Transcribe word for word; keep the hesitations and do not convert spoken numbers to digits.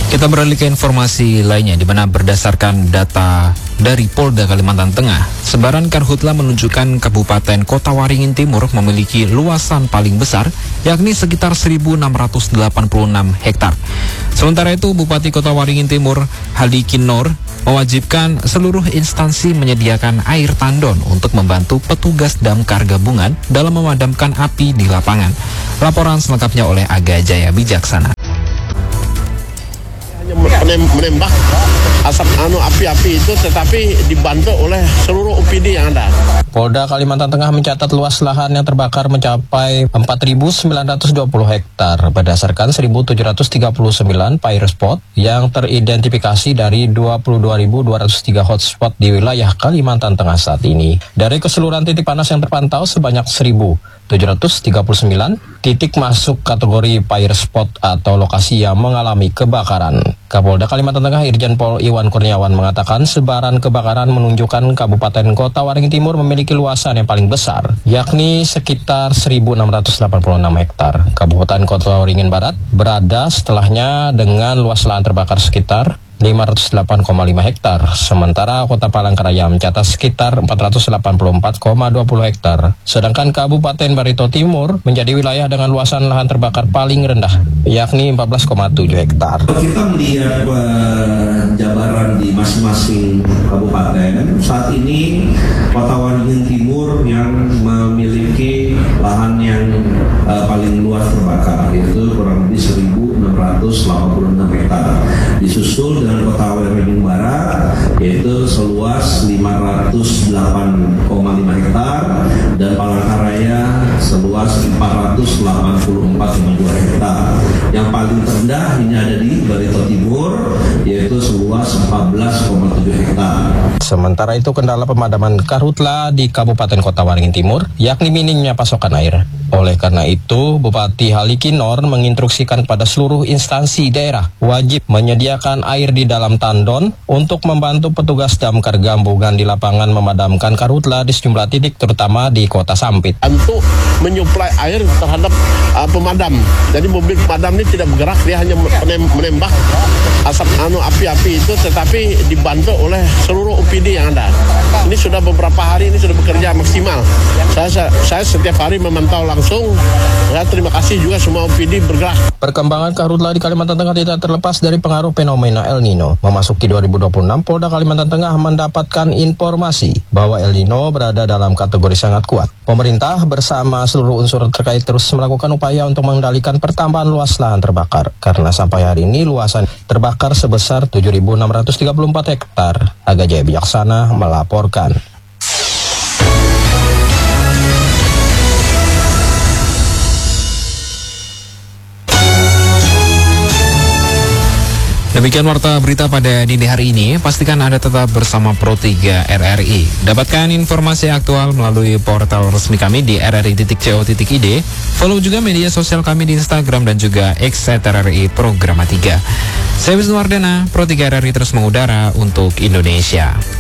Kita beralih ke informasi lainnya, di mana berdasarkan data dari Polda Kalimantan Tengah, sebaran karhutla menunjukkan Kabupaten Kota Waringin Timur memiliki luasan paling besar, yakni sekitar seribu enam ratus delapan puluh enam hektar. Sementara itu, Bupati Kota Waringin Timur, Halikin Nur, mewajibkan seluruh instansi menyediakan air tandon untuk membantu petugas damkar gabungan dalam memadamkan api di lapangan. Laporan selengkapnya oleh Aga Jaya Bijaksana. Menembak asap anu api-api itu, tetapi dibantu oleh seluruh O P D yang ada. Polda Kalimantan Tengah mencatat luas lahan yang terbakar mencapai empat ribu sembilan ratus dua puluh hektar berdasarkan seribu tujuh ratus tiga puluh sembilan fire spot yang teridentifikasi dari dua puluh dua ribu dua ratus tiga hotspot di wilayah Kalimantan Tengah saat ini. Dari keseluruhan titik panas yang terpantau sebanyak seribu tujuh ratus tiga puluh sembilan titik masuk kategori fire spot atau lokasi yang mengalami kebakaran. Kapolda Kalimantan Tengah Irjen Pol Iwan Kurniawan mengatakan sebaran kebakaran menunjukkan Kabupaten Kota Waringin Timur memiliki luasan yang paling besar, yakni sekitar seribu enam ratus delapan puluh enam hektar. Kabupaten Kota Waringin Barat berada setelahnya dengan luas lahan terbakar sekitar lima ratus delapan koma lima hektar, sementara Kota Palangkaraya mencatat sekitar empat ratus delapan puluh empat koma dua puluh hektar. Sedangkan Kabupaten Barito Timur menjadi wilayah dengan luasan lahan terbakar paling rendah, yakni empat belas koma tujuh hektar. Kita melihat penjabaran di masing-masing kabupaten, saat ini Kota Waringin Timur yang memiliki lahan yang uh, paling luas terbakar, yaitu kurang lebih seribu enam ratus delapan puluh enam hektar. Disusul dengan Kota Waringin Barat, yaitu seluas lima ratus delapan koma lima hektar, dan Palangkaraya seluas empat ratus delapan puluh empat koma dua hektar. Yang paling rendah ini ada di Barito Timur, yaitu seluas empat belas koma tujuh hektar. Sementara itu, kendala pemadaman karhutla di Kabupaten Kota Waringin Timur, yakni minimnya pasokan air. Oleh karena itu, Bupati Halikin Nur menginstruksikan pada seluruh instansi daerah wajib menyediakan air di dalam tandon untuk membantu petugas damkar gabungan di lapangan memadamkan karhutla di sejumlah titik, terutama di Kota Sampit. Untuk menyuplai air terhadap uh, pemadam. Jadi mobil pemadam ini tidak bergerak, dia hanya menembak asap anu api-api itu, tetapi dibantu oleh seluruh O P D yang ada. Ini sudah beberapa hari ini sudah bekerja maksimal. Saya, saya, saya setiap hari memantau langsung. Ya, terima kasih juga semua O P D bergerak. Perkembangan karhutla di Kalimantan Tengah tidak terlepas dari pengaruh fenomena El Nino. Memasuki dua ribu dua puluh enam, Polda Kalimantan Tengah mendapatkan informasi bahwa El Nino berada dalam kategori sangat kuat. Pemerintah bersama seluruh unsur terkait terus melakukan upaya untuk mengendalikan pertambahan luas lahan terbakar. Karena sampai hari ini luasan terbakar sebesar tujuh ribu enam ratus tiga puluh empat hektar. Aga Jaya Bijaksana melaporkan. Demikian warta berita pada dini hari ini. Pastikan Anda tetap bersama Pro tiga R R I. Dapatkan informasi aktual melalui portal resmi kami di r r i titik co titik i d. Follow juga media sosial kami di Instagram dan juga X at R R I Programa tiga. Saya Wisnu Wardana, Pro tiga R R I terus mengudara untuk Indonesia.